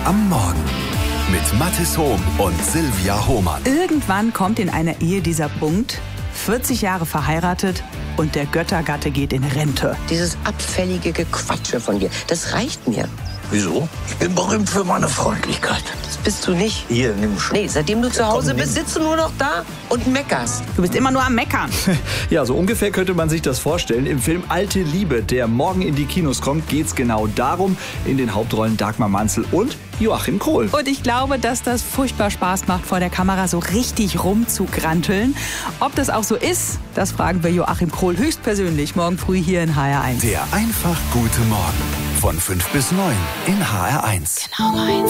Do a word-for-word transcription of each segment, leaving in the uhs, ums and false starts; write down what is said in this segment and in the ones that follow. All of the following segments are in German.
am Morgen mit Mathis Hohm und Silvia Hohmann. Irgendwann kommt in einer Ehe dieser Punkt, vierzig Jahre verheiratet und der Göttergatte geht in Rente. Dieses abfällige Gequatsche von dir, das reicht mir. Wieso? Ich bin berühmt für meine Freundlichkeit. Das bist du nicht. Hier, nimm schon. Nee, seitdem du zu Hause bist, sitzt du nur noch da und meckerst. Du bist immer nur am Meckern. Ja, so ungefähr könnte man sich das vorstellen. Im Film Alte Liebe, der morgen in die Kinos kommt, geht's genau darum. In den Hauptrollen Dagmar Manzel und Joachim Krohl. Und ich glaube, dass das furchtbar Spaß macht, vor der Kamera so richtig rumzugranteln. Ob das auch so ist, das fragen wir Joachim Krohl höchstpersönlich morgen früh hier in H R eins. Der einfach gute Morgen. Von fünf bis neun in H R eins. Genau meins.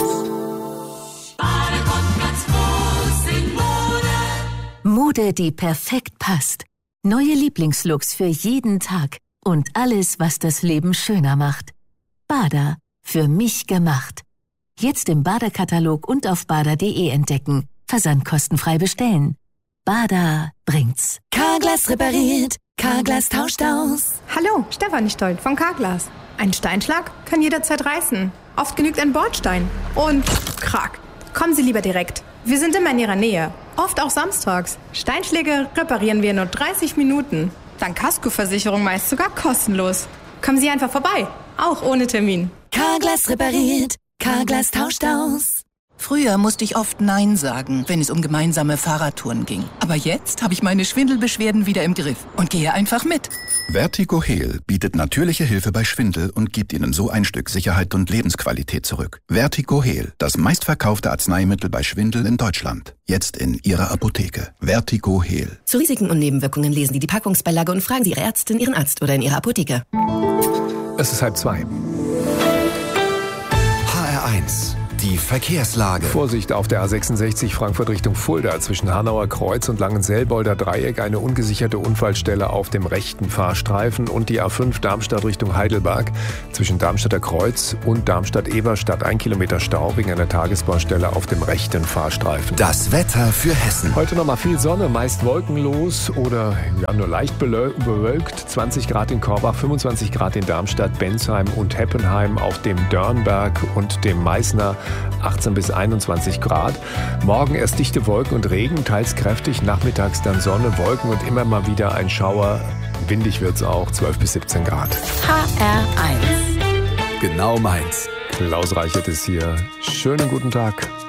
Mode, die perfekt passt. Neue Lieblingslooks für jeden Tag. Und alles, was das Leben schöner macht. Bader. Für mich gemacht. Jetzt im Bader-Katalog und auf bader punkt de entdecken. Versand kostenfrei bestellen. Bader bringt's. Carglass repariert. Carglass tauscht aus. Hallo, Stefanie Stolt von Carglass. Ein Steinschlag kann jederzeit reißen. Oft genügt ein Bordstein. Und krack. Kommen Sie lieber direkt. Wir sind immer in Ihrer Nähe. Oft auch samstags. Steinschläge reparieren wir in nur dreißig Minuten. Dank Kaskoversicherung meist sogar kostenlos. Kommen Sie einfach vorbei. Auch ohne Termin. Carglass repariert. Carglass tauscht aus. Früher musste ich oft Nein sagen, wenn es um gemeinsame Fahrradtouren ging. Aber jetzt habe ich meine Schwindelbeschwerden wieder im Griff und gehe einfach mit. Vertigo Heal bietet natürliche Hilfe bei Schwindel und gibt Ihnen so ein Stück Sicherheit und Lebensqualität zurück. Vertigo Heal, das meistverkaufte Arzneimittel bei Schwindel in Deutschland. Jetzt in Ihrer Apotheke. Vertigo Heal. Zu Risiken und Nebenwirkungen lesen Sie die Packungsbeilage und fragen Sie Ihre Ärztin, Ihren Arzt oder in Ihrer Apotheke. Es ist halb zwei. H R eins. Die Verkehrslage. Vorsicht auf der A sechsundsechzig Frankfurt Richtung Fulda. Zwischen Hanauer Kreuz und Langenselbolder Dreieck eine ungesicherte Unfallstelle auf dem rechten Fahrstreifen und die A fünf Darmstadt Richtung Heidelberg. Zwischen Darmstadter Kreuz und Darmstadt-Eberstadt ein Kilometer Stau wegen einer Tagesbaustelle auf dem rechten Fahrstreifen. Das Wetter für Hessen. Heute nochmal viel Sonne, meist wolkenlos oder ja, nur leicht bewölkt. zwanzig Grad in Korbach, fünfundzwanzig Grad in Darmstadt, Bensheim und Heppenheim, auf dem Dörnberg und dem Meißner achtzehn bis einundzwanzig Grad. Morgen erst dichte Wolken und Regen, teils kräftig, nachmittags dann Sonne, Wolken und immer mal wieder ein Schauer. Windig wird's auch, zwölf bis siebzehn Grad. H R eins. Genau meins. Klaus Reichert ist hier. Schönen guten Tag.